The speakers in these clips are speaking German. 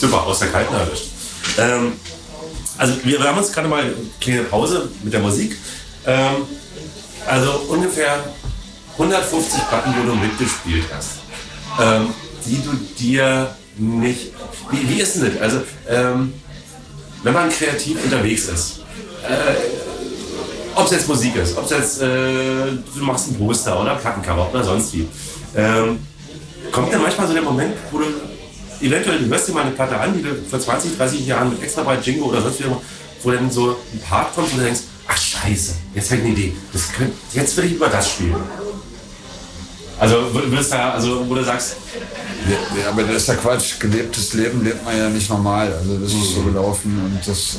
Super, aus der Kalten erwischt. Also wir haben uns gerade mal eine kleine Pause mit der Musik. Also ungefähr 150 Platten, wo du mitgespielt hast, die du dir nicht... Wie ist denn das? Also, wenn man kreativ unterwegs ist, ob es jetzt Musik ist, ob es jetzt du machst ein Poster oder ein Plattencover oder sonst wie, kommt dann manchmal so der Moment, wo du eventuell, du hörst dir mal eine Platte an, die du vor 20, 30 Jahren mit extra bei Jingo oder sonst wie, wo dann so ein Part kommt, wo du denkst, ach scheiße, jetzt habe ich eine Idee, jetzt will ich über das spielen. Also wo du sagst... Ja, aber das ist ja Quatsch. Gelebtes Leben lebt man ja nicht normal. Also das ist so gelaufen und das...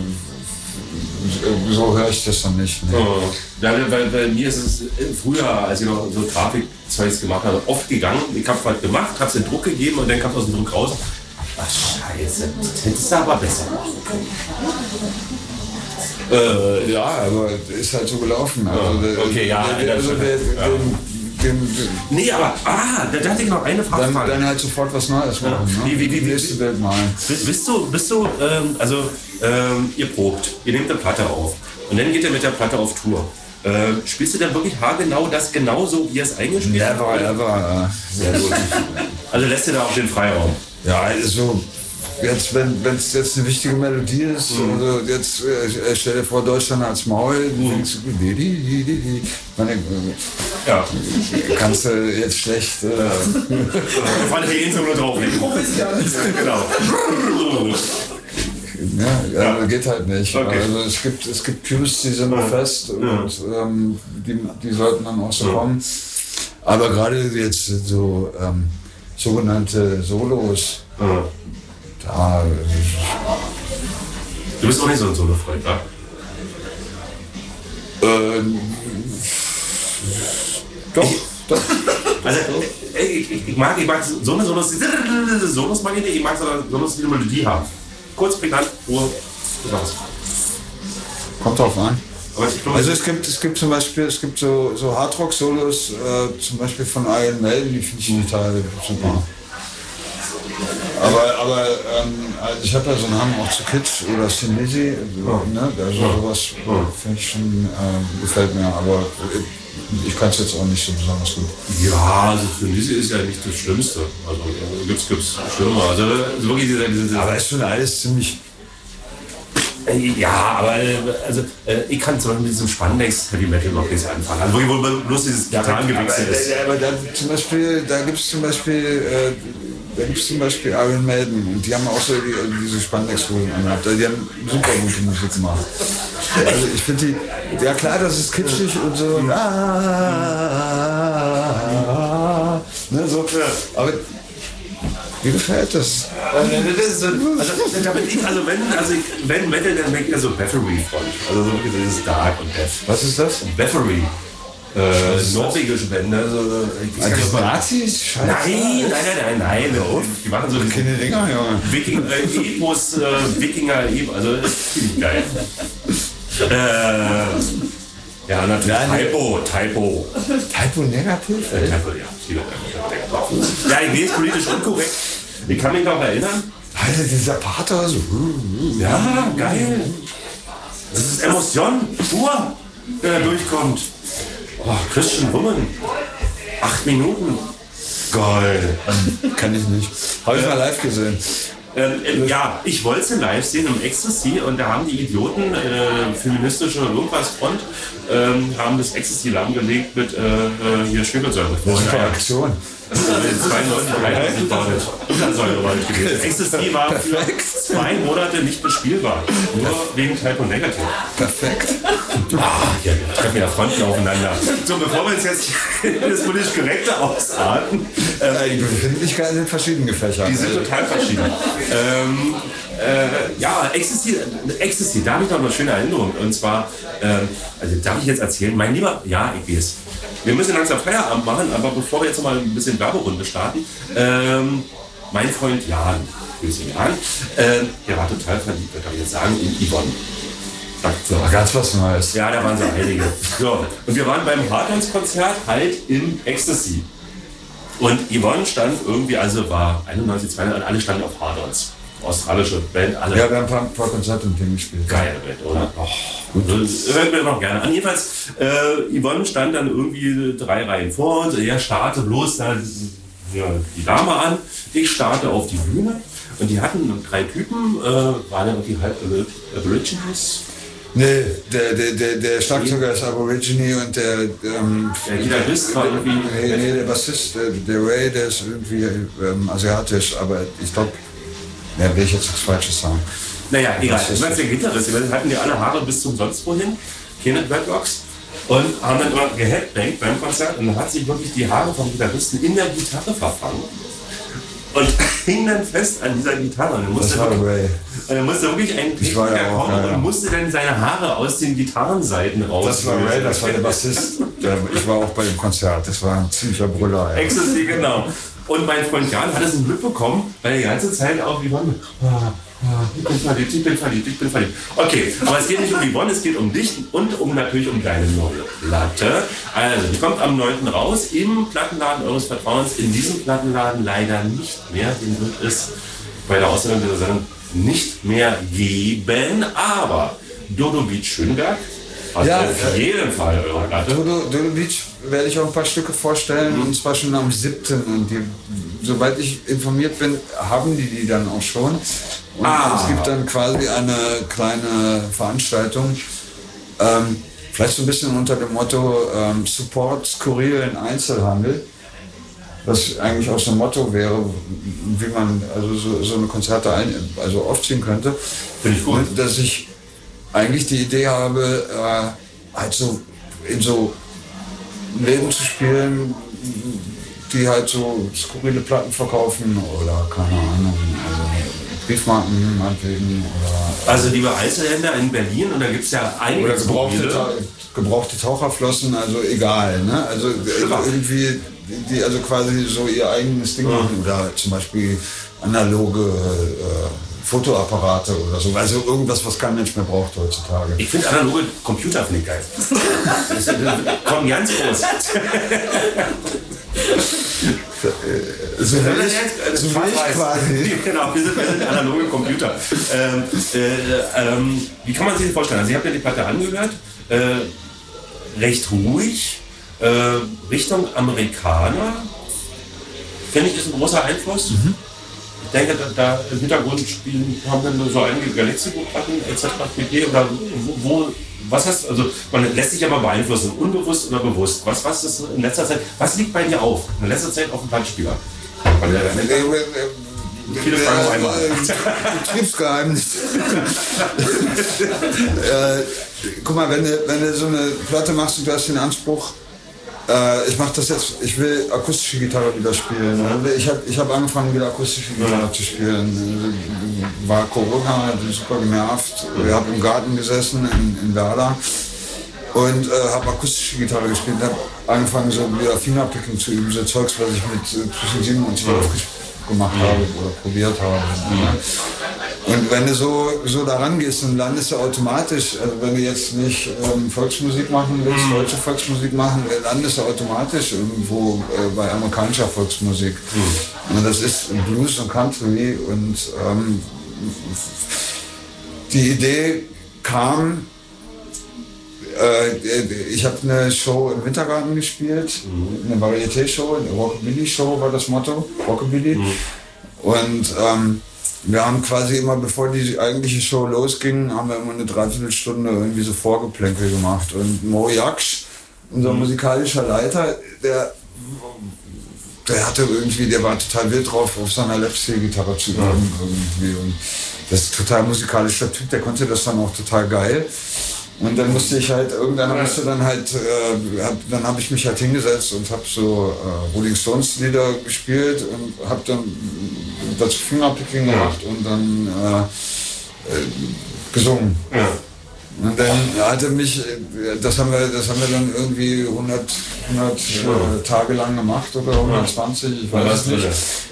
so höre ich das dann nicht. Nee. Ja, weil bei mir ist es früher, als ich noch so Grafikzeugs gemacht habe, oft gegangen. Ich habe was gemacht, habe es in Druck gegeben und dann kam es aus dem Druck raus. Ach scheiße, das hättest du aber besser machen können. Ja, aber ist halt so gelaufen. Also, okay, ja. Nee, aber, da dachte ich noch eine Frage. Dann halt sofort was Neues machen. Ja. Ne? Wie nächste Bild malen. Bist du, ihr probt, ihr nehmt eine Platte auf und dann geht ihr mit der Platte auf Tour. Spielst du dann wirklich haargenau das genauso, wie ihr es eingespielt habt? Never, ever. Sehr gut. Also lässt ihr da auch den Freiraum? Ja, also jetzt, wenn es jetzt eine wichtige Melodie ist, also jetzt stell dir vor, Deutschland als Maul, denkst du, ja. Kannst du jetzt schlecht... Vor allem die nur drauflegen. Genau. Ja, geht halt nicht. Okay. Also es gibt Cues, die sind fest und die sollten dann auch so kommen. Aber gerade jetzt so sogenannte Solos, da... Du bist auch nicht so ein Solo-Freund, wa? Doch. Also, ich mag so eine Solos mag ich nicht, ich mag Solos, die eine Melodie haben. Kurz, prägnant, Ruhe, das war's. Kommt drauf an. Aber also es gibt zum Beispiel so Hardrock-Solos, zum Beispiel von Iron Maiden, die finde ich total super. Aber also ich habe ja so einen Hang auch zu Kitsch oder Sinisi, ne? Also sowas finde ich schon, gefällt mir, aber ich kann es jetzt auch nicht so besonders gut. Ja, also Sinisi ist ja nicht das Schlimmste. Also gibt's Schlimmer. Also wirklich diese aber ist schon alles ziemlich... Ja, aber also ich kann zum Beispiel mit diesem Spandex Heavy Metal noch nichts anfangen. Also wo bloß dieses Gitarrengewichse ist. Aber da gibt es zum Beispiel Iron Maiden und die haben auch so diese Spandex-Hosen angehabt. Die haben super gute Musik gemacht. Also ich finde die, ja klar, das ist kitschig und so. Ne, so. Aber wie gefällt das? Das ist so, wenn Metal, dann denke ich so Bathory-Front. Also so wirklich dieses Dark und Death. Was ist das? Bathory. Norwegische Bände. Also, Nazis? Scheiße. Nein. Die machen so keine Dinger, Junge. Epos, Wikinger, also das finde ich geil. Ja, natürlich. Typo. Typo negativ? Typo, ja. Ja, ich bin jetzt politisch unkorrekt. Ich kann mich noch erinnern. Alter, dieser Pater so. Ja, geil. Das ist Emotion pur, der da durchkommt. Oh, Christian Woman. 8 Minuten. Geil. Kann ich nicht. Habe ich mal live gesehen. Ja, ich wollte sie live sehen im Ecstasy und da haben die Idioten, feministische Irgendwas-Front, haben das Ecstasy lahmgelegt mit hier Schwefelsäure. Das ist eine Aktion. Das ist 92 Ecstasy war für 2 Monate nicht bespielbar. Nur wegen Typo Negative. Perfekt. Hier treffen ja Fronten aufeinander. So, bevor wir uns jetzt das politisch Korrekte ausarten. Die befinden sich gerade in verschiedenen Gefächern. Die sind total verschieden. Ja, Ecstasy, da habe ich noch eine schöne Erinnerung. Und zwar, also darf ich jetzt erzählen, mein Lieber, ja, ich weiß. Wir müssen langsam Feierabend machen, aber bevor wir jetzt noch mal ein bisschen Werberunde starten, mein Freund Jan, der war total verliebt, kann ich jetzt sagen, in Yvonne. So, ganz was Neues. Ja, da waren so einige. So, und wir waren beim Hardlands-Konzert halt im Ecstasy. Und Yvonne stand irgendwie, also war 91, 92, alle standen auf Hardlands. australische Band, alle. Ja, wir haben ein paar Konzerte mit dem gespielt. Geile Band, oder? Das hört mir noch gerne an. Jedenfalls, Yvonne stand dann irgendwie 3 Reihen vor uns. Er starte bloß da die Dame an. Ich starte auf die Bühne. Und die hatten 3 Typen, waren irgendwie halb Aborigines. Nee, der Schlagzeuger ist Aborigine und der Gitarrist war irgendwie... Nee, der Bassist, der Ray, der ist irgendwie asiatisch, aber ich glaube, will ich jetzt nichts Falsches sagen. Naja, egal. Ich meine, der Gitarrist, die hatten ja alle Haare bis zum sonst wohin, keine Dreadlocks, und haben dann immer geheadbangt beim Konzert und dann hat sich wirklich die Haare vom Gitarristen in der Gitarre verfangen. Und hing dann fest an dieser Gitarre. Und dann musste wirklich ein Techniker kommen und musste dann seine Haare aus den Gitarrenseiten raus. Das war Ray, das war der Bassist. Ich war auch bei dem Konzert, das war ein ziemlicher Brüller. Ja. Ecstasy, genau. Und mein Freund Jan hat es mitbekommen, weil er die ganze Zeit auch Yvonne, ich bin verliebt. Okay, aber es geht nicht um Yvonne, es geht um dich und natürlich um deine neue Platte. Also, die kommt am 9. raus im Plattenladen eures Vertrauens. In diesem Plattenladen leider nicht mehr. Den wird es bei der Ausstellung dieser Sendung nicht mehr geben. Aber Dodo Beach Schönberg hat auf jeden Fall eure Platte. Dodo Beach werde ich auch ein paar Stücke vorstellen, und zwar schon am 7. Und soweit ich informiert bin, haben die dann auch schon. Und es gibt dann quasi eine kleine Veranstaltung, vielleicht so ein bisschen unter dem Motto Support skurrilen Einzelhandel, was eigentlich auch so ein Motto wäre, wie man also so eine Konzerte aufziehen könnte. Finde ich gut. Dass ich eigentlich die Idee habe, halt so in so Läden zu spielen, die halt so skurrile Platten verkaufen oder keine Ahnung, Briefmarken meinetwegen oder... Also liebe Einzelhändler in Berlin, und da gibt es ja einige... Oder gebrauchte Taucherflossen, also egal, ne? Also irgendwie, die also quasi so ihr eigenes Ding machen, oder zum Beispiel analoge Fotoapparate oder so, also irgendwas, was kein Mensch mehr braucht heutzutage. Ich finde analoge Computer geil. Kommen ganz groß. So will ich quasi. Genau, wir sind analoge Computer. Wie kann man sich das vorstellen? Also, ihr habt ja die Platte angehört, recht ruhig, Richtung Amerikaner, finde ich, ist ein großer Einfluss. Ich denke, da im Hintergrund haben dann so einige Galaxy-Platten etc. pp. Oder was heißt, also man lässt sich ja mal beeinflussen, unbewusst oder bewusst. Was ist in letzter Zeit, was liegt bei dir auf? In letzter Zeit auf dem Plattenspieler? Viele Fragen auf einmal. Betriebsgeheimnis. Guck mal, wenn du so eine Platte machst und du hast den Anspruch, ich mache das jetzt, ich will akustische Gitarre wieder spielen. Ich hab angefangen, wieder akustische Gitarre zu spielen. War Corona, bin super genervt. Ich habe im Garten gesessen in Werder und habe akustische Gitarre gespielt. Habe angefangen, so wieder Fingerpicking zu üben, so Zeugs, was ich mit zwischen 7 und 12 gemacht habe oder probiert habe. Und wenn du so daran gehst, dann landest du automatisch, also wenn du jetzt nicht Volksmusik machen willst, deutsche Volksmusik machen, landest du automatisch irgendwo bei amerikanischer Volksmusik. Und das ist Blues und Country, und die Idee kam, ich habe eine Show im Wintergarten gespielt, eine Varieté-Show, eine Rockabilly-Show war das Motto, Rockabilly. Und wir haben quasi immer, bevor die eigentliche Show losging, haben wir immer eine Dreiviertelstunde irgendwie so Vorgeplänkel gemacht. Und Mo Jaksch, unser musikalischer Leiter, der hatte irgendwie, der war total wild drauf, auf seiner Lapsteel-Gitarre zu üben irgendwie. Und das ist ein total musikalischer Typ, der konnte das dann auch total geil. Und dann musste ich halt, dann habe ich mich halt hingesetzt und habe so Rolling Stones Lieder gespielt und habe dann dazu Fingerpicking gemacht und dann gesungen. Ja. Und dann hatte mich, das haben wir dann irgendwie 100 Tage lang gemacht oder 120, ich weiß es nicht.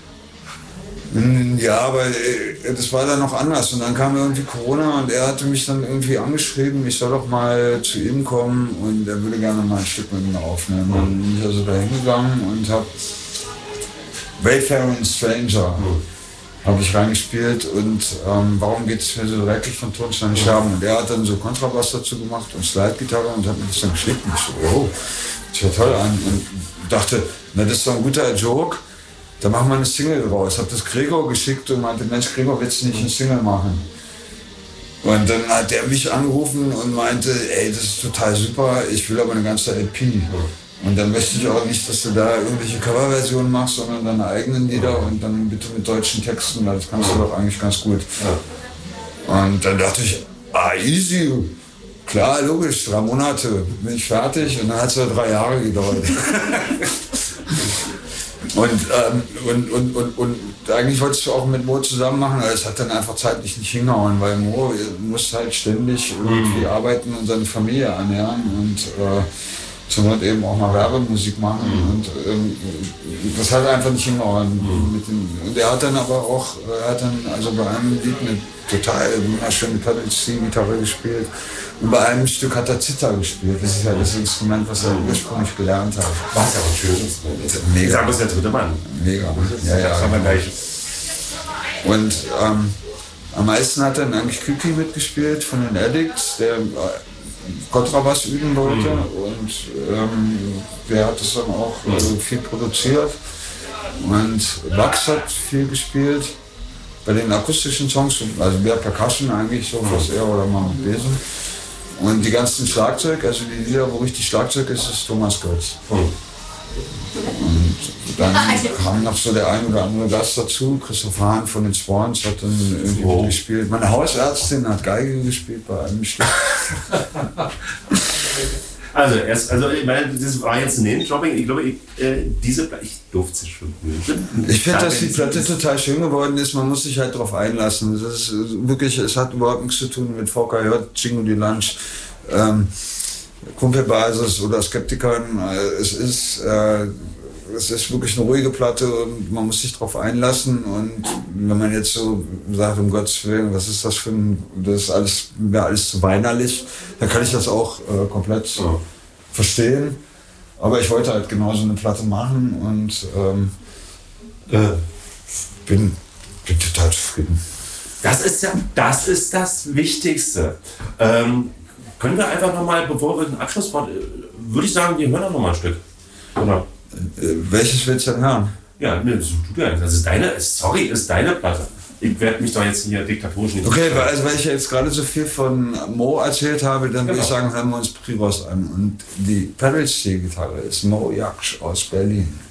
Ja, aber das war dann noch anders, und dann kam irgendwie Corona und er hatte mich dann irgendwie angeschrieben, ich soll doch mal zu ihm kommen und er würde gerne mal ein Stück mit mir aufnehmen. Dann bin ich also da hingegangen und habe Wayfaring Stranger habe ich reingespielt und warum geht es mir so dreckig von Tonstein Scherben? Und er hat dann so Kontrabass dazu gemacht und Slide-Gitarre und hat mir das dann geschickt. Und ich so, oh, das hört toll an. Und dachte, na, das ist doch ein guter Joke, da machen wir eine Single draus. Hab das Gregor geschickt und meinte, Mensch, Gregor, willst du nicht eine Single machen? Und dann hat er mich angerufen und meinte, ey, das ist total super, ich will aber eine ganze LP. Und dann möchte ich auch nicht, dass du da irgendwelche Coverversionen machst, sondern deine eigenen Lieder und dann bitte mit deutschen Texten, das kannst du doch eigentlich ganz gut. Und dann dachte ich, easy, klar, logisch, 3 Monate bin ich fertig und dann hat es ja 3 Jahre gedauert. Und eigentlich wolltest du auch mit Mo zusammen machen, aber es hat dann einfach zeitlich nicht hingehauen, weil Mo muss halt ständig irgendwie arbeiten und seine Familie ernähren und zur Not eben auch mal Werbemusik machen und das hat einfach nicht hingehauen. Und er hat dann aber auch, also bei einem Lied eine total wunderschöne Pedal-Steel-Gitarre gespielt und bei einem Stück hat er Zither gespielt. Das ist ja das Instrument, was er ursprünglich gelernt hat. Was ja auch schön ist. Mega. Ich sag, das ist der 3. Mann. Mega. Das haben wir gleich. Und am meisten hat dann eigentlich Küki mitgespielt von den Addicts, der Kontrabass üben wollte und der hat es dann auch viel produziert und Max hat viel gespielt bei den akustischen Songs, also mehr Percussion eigentlich, so was er oder mal mit Besen und die ganzen Schlagzeug, also die Lieder, wo richtig Schlagzeug ist, ist Thomas Götz. Und dann kam noch so der ein oder andere Gast dazu, Christoph Hahn von den Swans hat dann irgendwie mitgespielt. Meine Hausärztin hat Geige gespielt bei einem Stück. Also, ich meine, das war jetzt ein Name-Dropping. Ich glaube, ich durfte es schon. Ich finde, dass die Platte total schön geworden ist. Man muss sich halt darauf einlassen. Das ist wirklich, es hat überhaupt nichts zu tun mit VKJ, Jingo die Lunch, Kumpelbasis oder Skeptikern. Es ist wirklich eine ruhige Platte und man muss sich darauf einlassen. Und wenn man jetzt so sagt, um Gottes Willen, was ist das für ein, das ist alles, mir alles zu weinerlich, dann kann ich das auch komplett verstehen. Aber ich wollte halt genauso eine Platte machen und bin total zufrieden. Das ist das Wichtigste. Können wir einfach nochmal, bevor wir den Abschlusswort, würde ich sagen, wir hören noch mal ein Stück. Oder? Welches willst du denn hören? Ja, ne, das ist deine Platte. Ich werde mich doch jetzt hier diktatorisch nicht... Okay, weil ich ja jetzt gerade so viel von Mo erzählt habe, dann würde ich sagen, hören wir uns Priros an. Und die Pedal-Steel-Gitarre ist Mo Jaksch aus Berlin.